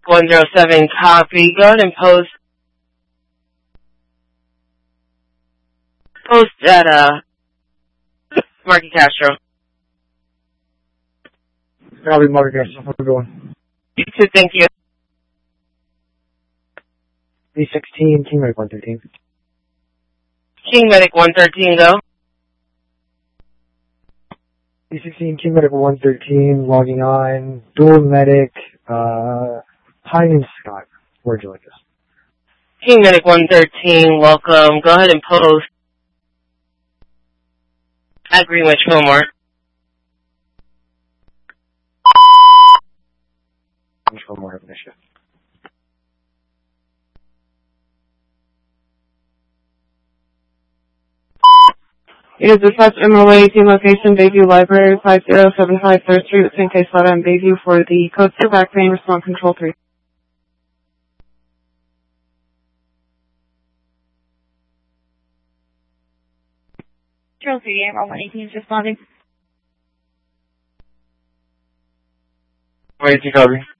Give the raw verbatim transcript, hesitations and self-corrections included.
one zero seven, copy. Go ahead and post. Post at, uh, Marky Castro. Copy, Marky Castro. How's it going? You too, thank you. B sixteen, King Medic one thirteen. King Medic one thirteen, go. B sixteen, King Medic one thirteen, logging on, dual medic, uh, hi and Scott. Where'd you like this? King Medic one thirteen, welcome. Go ahead and post at Greenwich Fillmore. Greenwich Fillmore, have an issue. It is dispatch M O A team location, Bayview Library, five zero seven five third Street, Saint K Slaughter and Bayview for the code two back pain response control three. Control three, Air one eighteen is responding. one eighteen, copy.